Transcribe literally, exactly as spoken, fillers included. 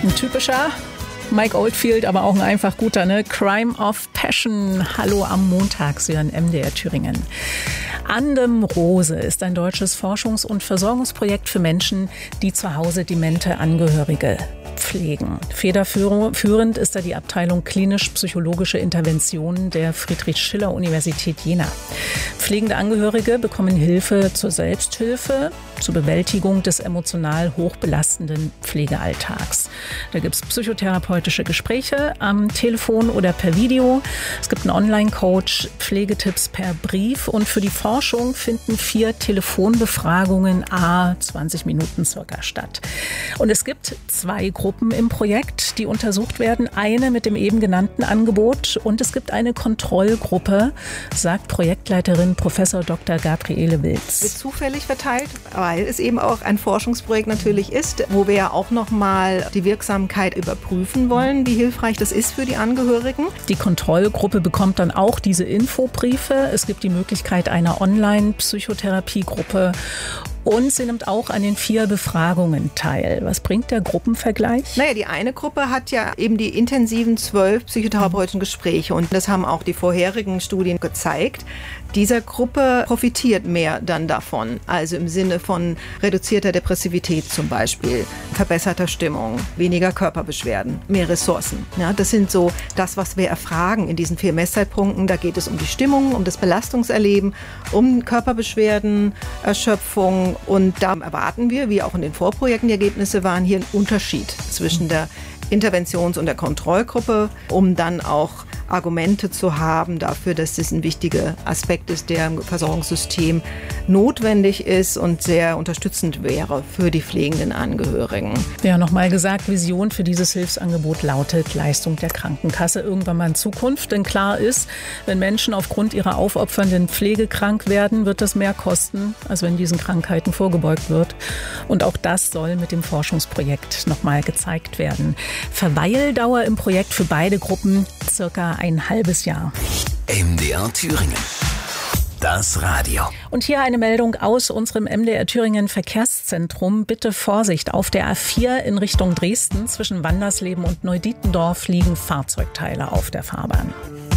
Ein typischer Mike Oldfield, aber auch ein einfach guter, ne? Crime of Passion. Hallo am Montag, Sie hören M D R Thüringen. Andem Rose ist ein deutsches Forschungs- und Versorgungsprojekt für Menschen, die zu Hause demente Angehörige pflegen. Federführend ist da die Abteilung klinisch-psychologische Interventionen der Friedrich-Schiller-Universität Jena. Pflegende Angehörige bekommen Hilfe zur Selbsthilfe, zur Bewältigung des emotional hochbelastenden Pflegealltags. Da gibt es psychotherapeutische Gespräche am Telefon oder per Video. Es gibt einen Online-Coach, Pflegetipps per Brief und für die Forschung finden vier Telefonbefragungen à zwanzig Minuten circa statt. Und es gibt zwei Gruppen im Projekt, die untersucht werden. Eine mit dem eben genannten Angebot und es gibt eine Kontrollgruppe, sagt Projektleiterin Professor Doktor Gabriele Wilz. Wird zufällig verteilt, weil es eben auch ein Forschungsprojekt natürlich ist, wo wir ja auch nochmal die Wirksamkeit überprüfen wollen, wie hilfreich das ist für die Angehörigen. Die Kontrollgruppe bekommt dann auch diese Infobriefe. Es gibt die Möglichkeit einer Online-Psychotherapiegruppe. Und sie nimmt auch an den vier Befragungen teil. Was bringt der Gruppenvergleich? Naja, die eine Gruppe hat ja eben die intensiven zwölf psychotherapeutischen Gespräche. Und das haben auch die vorherigen Studien gezeigt. Dieser Gruppe profitiert mehr dann davon. Also im Sinne von reduzierter Depressivität zum Beispiel, verbesserter Stimmung, weniger Körperbeschwerden, mehr Ressourcen. Ja, das sind so das, was wir erfragen in diesen vier Messzeitpunkten. Da geht es um die Stimmung, um das Belastungserleben, um Körperbeschwerden, Erschöpfung. Und da erwarten wir, wie auch in den Vorprojekten die Ergebnisse waren, hier einen Unterschied zwischen der Interventions- und der Kontrollgruppe, um dann auch Argumente zu haben dafür, dass das ein wichtiger Aspekt ist, der im Versorgungssystem notwendig ist und sehr unterstützend wäre für die pflegenden Angehörigen. Ja, nochmal gesagt, Vision für dieses Hilfsangebot lautet Leistung der Krankenkasse irgendwann mal in Zukunft. Denn klar ist, wenn Menschen aufgrund ihrer aufopfernden Pflege krank werden, wird das mehr kosten, als wenn diesen Krankheiten vorgebeugt wird. Und auch das soll mit dem Forschungsprojekt nochmal gezeigt werden. Verweildauer im Projekt für beide Gruppen circa ein halbes Jahr. M D R Thüringen. Das Radio. Und hier eine Meldung aus unserem M D R Thüringen Verkehrszentrum. Bitte Vorsicht, auf der A vier in Richtung Dresden zwischen Wandersleben und Neudietendorf liegen Fahrzeugteile auf der Fahrbahn.